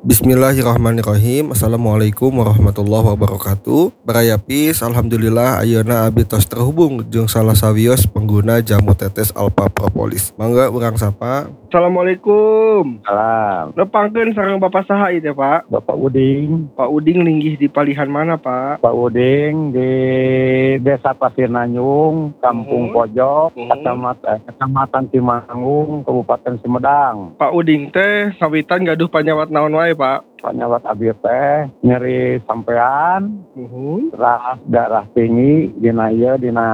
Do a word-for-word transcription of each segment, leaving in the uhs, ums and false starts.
Bismillahirrahmanirrahim. Assalamualaikum warahmatullahi wabarakatuh. Barayapis, alhamdulillah ayeuna abdi tos terhubung jeung salah sawios pengguna jamu tetes Alpha Propolis. Mangga urang sapa. Assalamualaikum. Salam. Nepangkeun sareng Bapak saha ieu teh, Pak? Bapak Uding. Pak Uding linggih di palihan mana, Pak? Pak Uding di Desa Pasir Nanyung, Kampung Hmm. Pojok, Hmm. Kecamatan, Kecamatan Cimanggung, Kabupaten Sumedang. Pak Uding teh ngawitan gaduh panyawat naon wae, Pak? Panyawat abdi teh nyeri sampean, Nuhun. terus darah tinggi dina ieu dina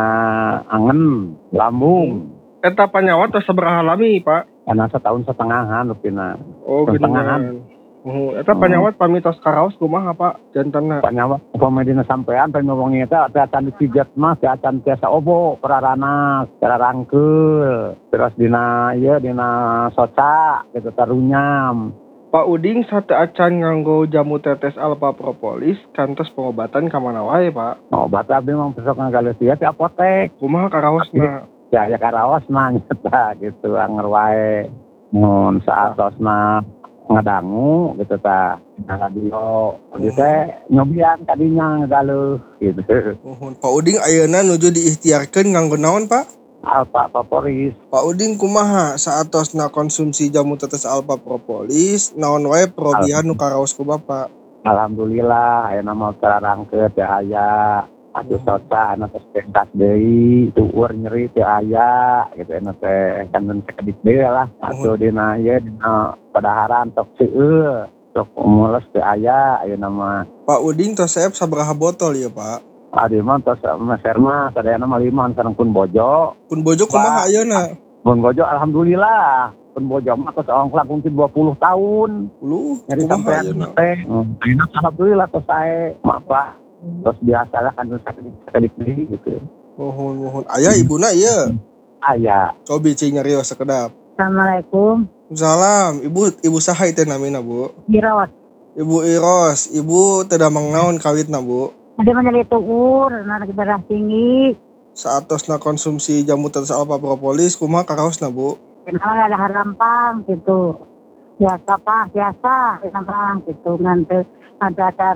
angen, lambung. Eta panyawat tos sabaraha lami, Pak? Karena setahun setengahan lupina. Oh, Pertengahan. geuningan. Nuhun. Eta panyawat pamitos karaos kumaha, Pak? Jantanna. Panyawat upama dina sampean teh ngomongnya teh teh acan dicijet mah teh acan tiasa obo peraranas, cara rangkeul. Terus dina ieu dina soca gitu tarunyam. Pak Uding sate acan nganggo jamu tetes Alpha Propolis kantos pengobatan ka mana wae, Pak? Obat abdi mah besok ngagaleus ieu ti apotek. Kumaha karaosna? Ya ya karaos mah nyata gitu anger wae. Mun saatosna ngadangu gitu tah na radio ieu teh nyobian kadinya ngagaleus gitu. Nuhun. Pak Uding ayeuna nuju diikhtiarkeun nganggo naon, Pak? Alpha Propolis. Pak Uding kumaha saatosna konsumsi jamu tetes Alpha Propolis naon wae perobihan nu karaos ku Bapak? Alhamdulillah ayeuna mah terarangkeun teh aya. Atuh soca anu tos pentas deui, tueur nyeri teh aya gitu anu teh kangen sakedik deui lah. Atuh dina ieu dina padaharan tok seueur, tok mules teh aya ayeuna mah. Pak Uding tos saep sabaraha botol ya, Pak? Adi mah tos meser mah sadayana mah lima sareng pun bojo. Pun bojo kumaha ayeuna? Pun bojo alhamdulillah. Pun bojo mah tos ongklak mungkin dua puluh tahun. Lu Nyeri kumaha sampean ayeuna? teh. Ayeuna alhamdulillah tos sae. Maaf terus biasalah kan sakedik deui gitu. Nuhun nuhun. Aya ibuna ieu. Aya. Cobi cing nyarios sakedap. Assalamualaikum. Salam, Ibu Ibu saha teh namina, Bu? Dirawat. Ibu Iros, Ibu teu damang naon kawitna, Bu? Ada menjadi tuur, anak darah tinggi. Saatosna konsumsi jamu tetes Alpha Propolis kumaha karaosna, Bu? Kenal ada harampang gitu. Biasa pak, biasa harampang gitu. Nanti ada dan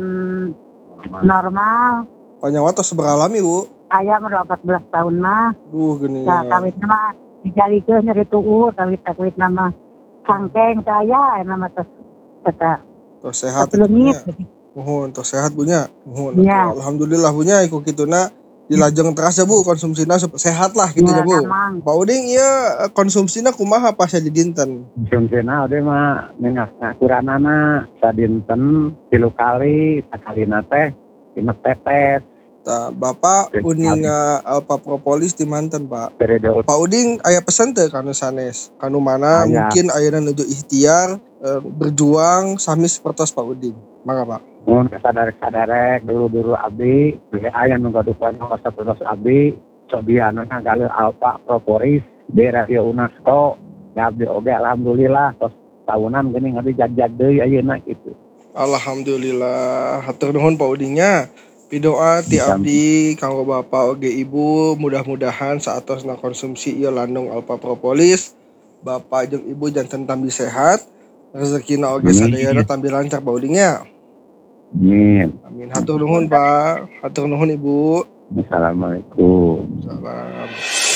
normal. Panyawat tos sabaraha lami, Bu? Ayah udah empat belas tahun mah. Duh geuning. Ya kawit nama dijalikeun nyari tuur, kawit kawit nama sangkeng saya nama tos kata Tos sehat. leungit. Nuhun, tos sehat bunya. Nuhun. Iya. Alhamdulillah bunya iku kituna dilajeng terasa, Bu, konsumsina sup- sehat lah gitu ya, Bu. Memang. Pak Uding ieu konsumsina kumaha pas ya di dinten? Konsumsina oge mah minyak kuranana sadinten tilu kali, sakalina teh lima tetes. Tah, Bapak Oke. uninga Alpha Propolis di manten, Pak. Periode Pak Uding aya pesen teu kanu sanes? Kanu mana Aya. mungkin ayeuna nuju ikhtiar eh, berjuang sami sapertos Pak Uding. Mangga, Pak. mun sadarek-sadarek dulu-dulu abdi, beli aya nu gaduhan ka sapertos abdi, cobiana ngagaleus Alpha Propolis di Radio UNESCO. Ya abdi oge alhamdulillah tos tahunan geuning abdi jag-jag deui ayeuna kitu. Alhamdulillah, hatur nuhun Pak Udingnya. Pidoa ti abdi kanggo Bapak oge Ibu, mudah-mudahan saatosna konsumsi ieu landung Alpha Propolis, Bapak jeung Ibu janten tambi sehat, rezekina oge Amin. sadayana tambi lancar Pak Udingnya. Amin. Amin. Hatur nuhun Pak, hatur nuhun Ibu. Assalamualaikum. Salam.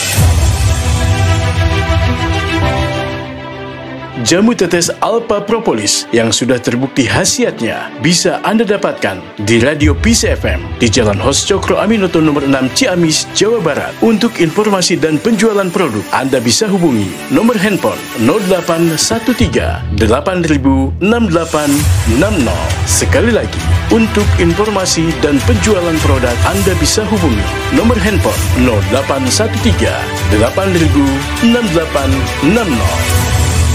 Jamu tetes Alpha Propolis yang sudah terbukti khasiatnya bisa Anda dapatkan di Radio P C F M di Jalan Hos Cokro Aminoto nomor enam Ciamis, Jawa Barat. Untuk informasi dan penjualan produk, Anda bisa hubungi nomor handphone nol delapan satu tiga delapan nol enam delapan enam nol. Sekali lagi, untuk informasi dan penjualan produk, Anda bisa hubungi nomor handphone nol delapan satu tiga delapan nol enam delapan enam nol.